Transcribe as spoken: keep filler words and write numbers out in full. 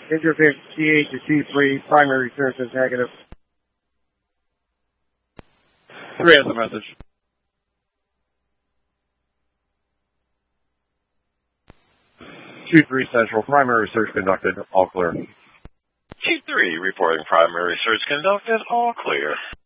Interface C eight to C three, primary search is negative. Three has the message. two three Central, primary search conducted, all clear. two three reporting primary search conducted, all clear.